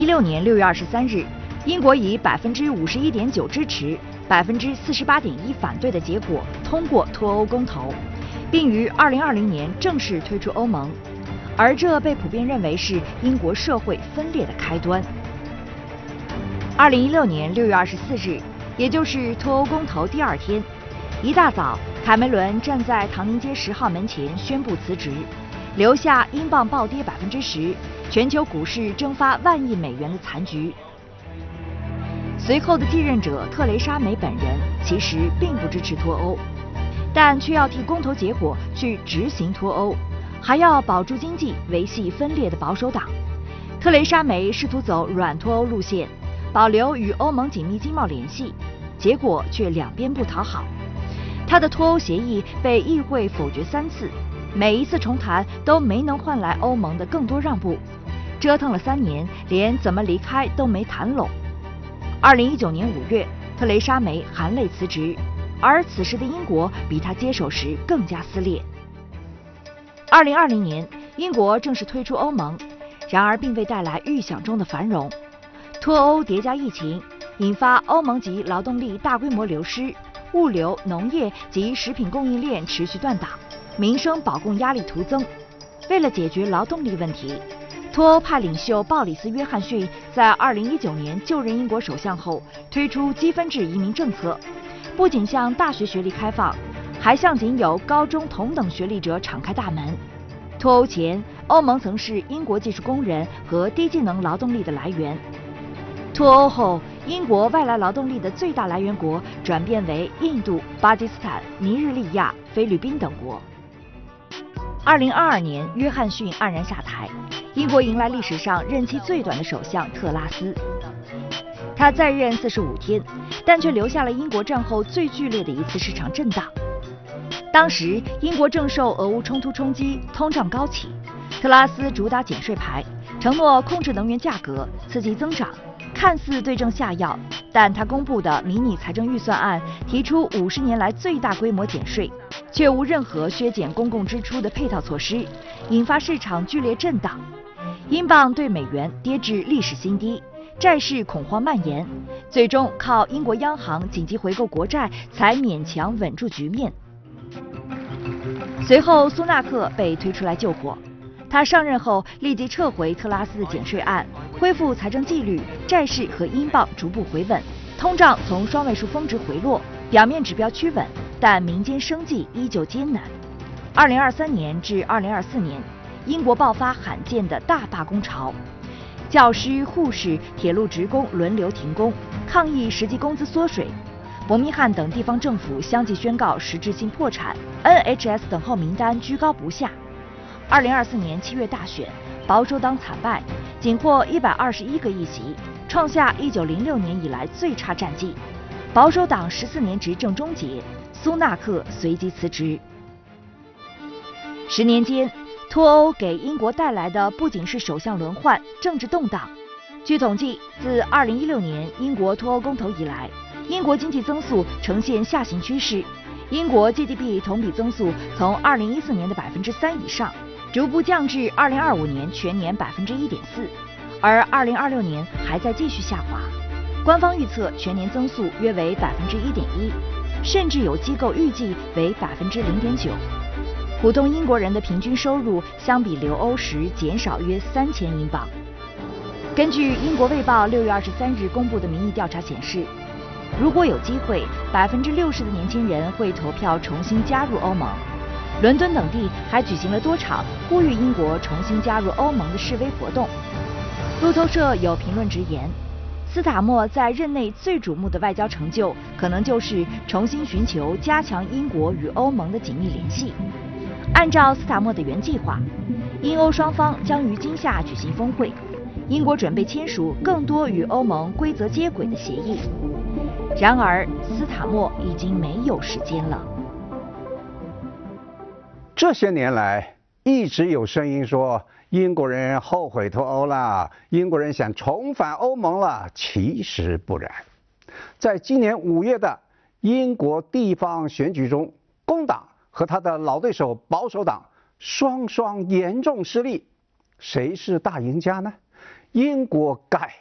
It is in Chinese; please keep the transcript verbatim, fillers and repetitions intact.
一六年六月二十三日，英国以百分之五十一点九支持、百分之四十八点一反对的结果通过脱欧公投，并于二零二零年正式退出欧盟，而这被普遍认为是英国社会分裂的开端。二零一六年六月二十四日，也就是脱欧公投第二天，一大早，卡梅伦站在唐宁街十号门前宣布辞职，留下英镑暴跌百分之十，全球股市蒸发万亿美元的残局。随后的继任者特蕾莎梅本人其实并不支持脱欧，但却要替公投结果去执行脱欧，还要保住经济，维系分裂的保守党。特蕾莎梅试图走软脱欧路线，保留与欧盟紧密经贸联系，结果却两边不讨好。她的脱欧协议被议会否决三次，每一次重谈都没能换来欧盟的更多让步，折腾了三年，连怎么离开都没谈拢。二零一九年五月，特蕾莎梅含泪辞职，而此时的英国比她接手时更加撕裂。二零二零年，英国正式退出欧盟，然而并未带来预想中的繁荣。脱欧叠加疫情，引发欧盟及劳动力大规模流失，物流、农业及食品供应链持续断档，民生保供压力徒增。为了解决劳动力问题，脱欧派领袖鲍里斯·约翰逊在二零一九年就任英国首相后，推出积分制移民政策，不仅向大学学历开放，还向仅有高中同等学历者敞开大门。脱欧前，欧盟曾是英国技术工人和低技能劳动力的来源。脱欧后，英国外来劳动力的最大来源国转变为印度、巴基斯坦、尼日利亚、菲律宾等国。二零二二年，约翰逊黯然下台，英国迎来历史上任期最短的首相特拉斯。他在任四十五天，但却留下了英国战后最剧烈的一次市场震荡。当时，英国正受俄乌冲突冲击，通胀高企。特拉斯主打减税牌，承诺控制能源价格，刺激增长，看似对症下药，但他公布的迷你财政预算案提出五十年来最大规模减税，却无任何削减公共支出的配套措施，引发市场剧烈震荡。英镑对美元跌至历史新低，债市恐慌蔓延，最终靠英国央行紧急回购国债才勉强稳住局面。随后，苏纳克被推出来救火。他上任后立即撤回特拉斯的减税案，恢复财政纪律，债市和英镑逐步回稳，通胀从双位数峰值回落，表面指标趋稳，但民间生计依旧艰难。二零二三年至二零二四年，英国爆发罕见的大罢工潮，教师、护士、铁路职工轮流停工，抗议实际工资缩水。伯明翰等地方政府相继宣告实质性破产 ，N H S 等候名单居高不下。二零二四年七月大选，保守党惨败，仅获一百二十一个议席，创下一九零六年以来最差战绩。保守党十四年执政终结，苏纳克随即辞职。十年间，脱欧给英国带来的不仅是首相轮换、政治动荡。据统计，自二零一六年英国脱欧公投以来，英国经济增速呈现下行趋势，英国 G D P 同比增速从二零一四年的百分之三以上，逐步降至二零二五年全年百分之一点四，而二零二六年还在继续下滑。官方预测全年增速约为百分之一点一，甚至有机构预计为百分之零点九。普通英国人的平均收入相比留欧时减少约三千英镑。根据英国卫报六月二十三日公布的民意调查显示，如果有机会，百分之六十的年轻人会投票重新加入欧盟。伦敦等地还举行了多场呼吁英国重新加入欧盟的示威活动。路透社有评论直言，斯塔默在任内最瞩目的外交成就，可能就是重新寻求加强英国与欧盟的紧密联系。按照斯塔默的原计划，英欧双方将于今夏举行峰会，英国准备签署更多与欧盟规则接轨的协议。然而，斯塔默已经没有时间了。 这些年来，一直有声音说英国人后悔脱欧了，英国人想重返欧盟了。其实不然，在今年五月的英国地方选举中，工党和他的老对手保守党双双严重失利。谁是大赢家呢？ 英国改